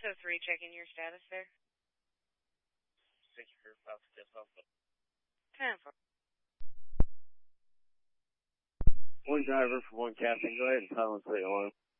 603, checking your status there. 10 for. One driver for one captain. Go ahead and silence the alarm.